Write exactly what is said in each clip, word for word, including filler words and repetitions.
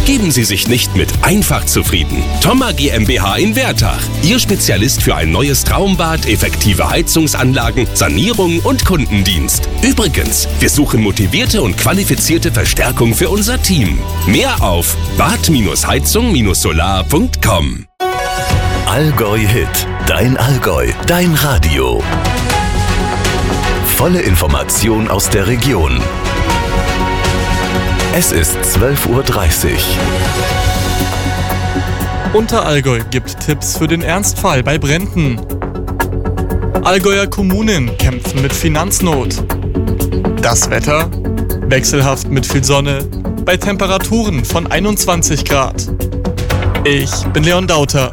Geben Sie sich nicht mit einfach zufrieden. Thoma GmbH in Wertach. Ihr Spezialist für ein neues Traumbad, effektive Heizungsanlagen, Sanierung und Kundendienst. Übrigens, wir suchen motivierte und qualifizierte Verstärkung für unser Team. Mehr auf bad heizung solar punkt com. Allgäu Hit. Dein Allgäu. Dein Radio. Volle Information aus der Region. Es ist zwölf Uhr dreißig. Unterallgäu gibt Tipps für den Ernstfall bei Bränden. Allgäuer Kommunen kämpfen mit Finanznot. Das Wetter? Wechselhaft mit viel Sonne, bei Temperaturen von einundzwanzig Grad. Ich bin Leon Dauter.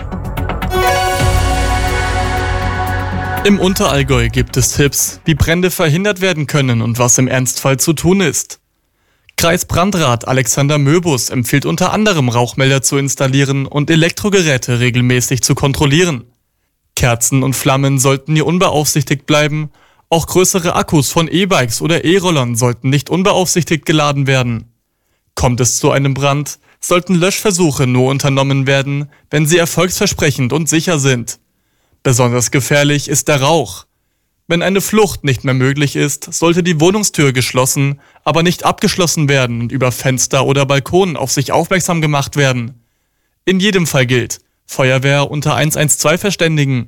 Im Unterallgäu gibt es Tipps, wie Brände verhindert werden können und was im Ernstfall zu tun ist. Kreisbrandrat Alexander Möbus empfiehlt unter anderem Rauchmelder zu installieren und Elektrogeräte regelmäßig zu kontrollieren. Kerzen und Flammen sollten hier unbeaufsichtigt bleiben, auch größere Akkus von E-Bikes oder E-Rollern sollten nicht unbeaufsichtigt geladen werden. Kommt es zu einem Brand, sollten Löschversuche nur unternommen werden, wenn sie erfolgsversprechend und sicher sind. Besonders gefährlich ist der Rauch. Wenn eine Flucht nicht mehr möglich ist, sollte die Wohnungstür geschlossen, aber nicht abgeschlossen werden und über Fenster oder Balkon auf sich aufmerksam gemacht werden. In jedem Fall gilt: Feuerwehr unter eins eins zwei verständigen.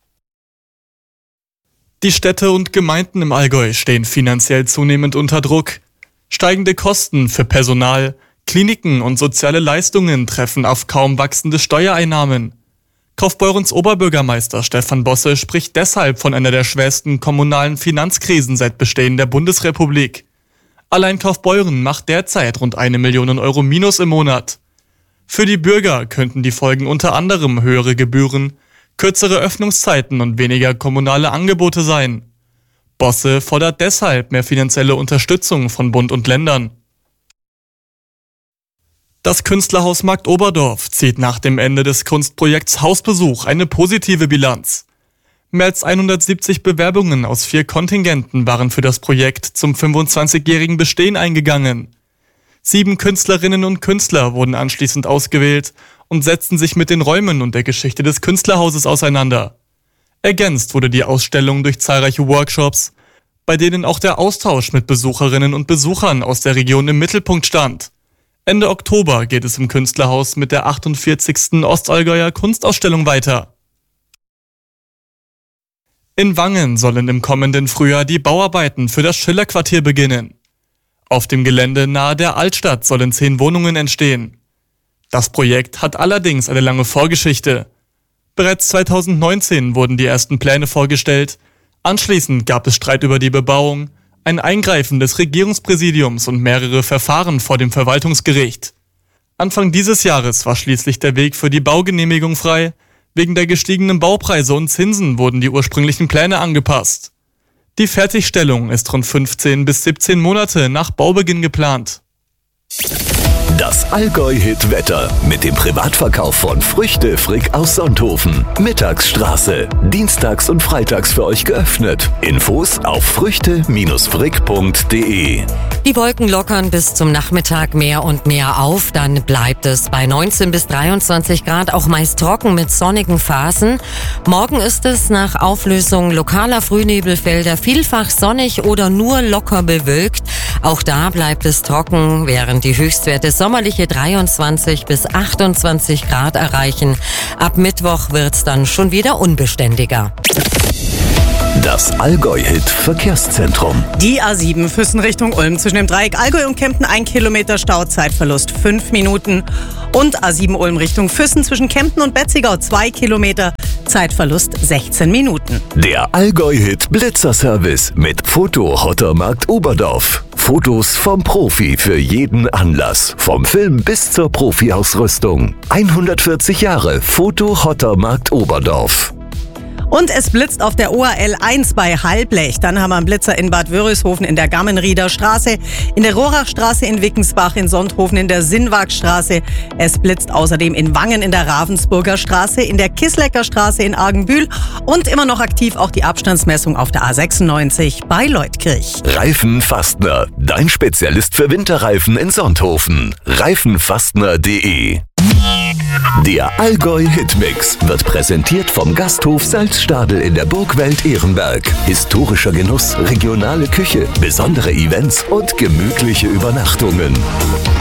Die Städte und Gemeinden im Allgäu stehen finanziell zunehmend unter Druck. Steigende Kosten für Personal, Kliniken und soziale Leistungen treffen auf kaum wachsende Steuereinnahmen. Kaufbeurens Oberbürgermeister Stefan Bosse spricht deshalb von einer der schwersten kommunalen Finanzkrisen seit Bestehen der Bundesrepublik. Allein Kaufbeuren macht derzeit rund eine Million Euro Minus im Monat. Für die Bürger könnten die Folgen unter anderem höhere Gebühren, kürzere Öffnungszeiten und weniger kommunale Angebote sein. Bosse fordert deshalb mehr finanzielle Unterstützung von Bund und Ländern. Das Künstlerhaus Marktoberdorf zieht nach dem Ende des Kunstprojekts Hausbesuch eine positive Bilanz. Mehr als hundertsiebzig Bewerbungen aus vier Kontingenten waren für das Projekt zum fünfundzwanzigjährigen Bestehen eingegangen. Sieben Künstlerinnen und Künstler wurden anschließend ausgewählt und setzten sich mit den Räumen und der Geschichte des Künstlerhauses auseinander. Ergänzt wurde die Ausstellung durch zahlreiche Workshops, bei denen auch der Austausch mit Besucherinnen und Besuchern aus der Region im Mittelpunkt stand. Ende Oktober geht es im Künstlerhaus mit der achtundvierzigsten Ostallgäuer Kunstausstellung weiter. In Wangen sollen im kommenden Frühjahr die Bauarbeiten für das Schillerquartier beginnen. Auf dem Gelände nahe der Altstadt sollen zehn Wohnungen entstehen. Das Projekt hat allerdings eine lange Vorgeschichte. Bereits zweitausendneunzehn wurden die ersten Pläne vorgestellt. Anschließend gab es Streit über die Bebauung, ein Eingreifen des Regierungspräsidiums und mehrere Verfahren vor dem Verwaltungsgericht. Anfang dieses Jahres war schließlich der Weg für die Baugenehmigung frei. Wegen der gestiegenen Baupreise und Zinsen wurden die ursprünglichen Pläne angepasst. Die Fertigstellung ist rund fünfzehn bis siebzehn Monate nach Baubeginn geplant. Das Allgäu-Hit-Wetter mit dem Privatverkauf von Früchte Frick aus Sonthofen. Mittagsstraße. Dienstags und freitags für euch geöffnet. Infos auf früchte frick punkt de. Die Wolken lockern bis zum Nachmittag mehr und mehr auf. Dann bleibt es bei neunzehn bis dreiundzwanzig Grad, auch meist trocken mit sonnigen Phasen. Morgen ist es nach Auflösung lokaler Frühnebelfelder vielfach sonnig oder nur locker bewölkt. Auch da bleibt es trocken, während die Höchstwerte sommerliche dreiundzwanzig bis achtundzwanzig Grad erreichen. Ab Mittwoch wird's dann schon wieder unbeständiger. Das Allgäu-Hit-Verkehrszentrum. Die A sieben Füssen Richtung Ulm zwischen dem Dreieck Allgäu und Kempten ein Kilometer Stau, Zeitverlust fünf Minuten. Und A sieben Ulm Richtung Füssen zwischen Kempten und Betzigau zwei Kilometer, Zeitverlust sechzehn Minuten. Der Allgäu-Hit-Blitzer-Service mit Foto-Hottermarkt Oberdorf. Fotos vom Profi für jeden Anlass. Vom Film bis zur Profi-Ausrüstung. hundertvierzig Jahre Foto-Hottermarkt Oberdorf. Und es blitzt auf der O A L eins bei Halblech. Dann haben wir einen Blitzer in Bad Wörishofen in der Gammenrieder Straße, in der Rohrachstraße in Wickensbach, in Sonthofen in der Sinnwagstraße. Es blitzt außerdem in Wangen in der Ravensburger Straße, in der Kisslecker Straße in Argenbühl und immer noch aktiv auch die Abstandsmessung auf der A sechsundneunzig bei Leutkirch. Reifen Fastner, dein Spezialist für Winterreifen in Sonthofen. reifenfastner punkt de. Der Allgäu Hitmix wird präsentiert vom Gasthof Salzstadel in der Burgwelt Ehrenberg. Historischer Genuss, regionale Küche, besondere Events und gemütliche Übernachtungen.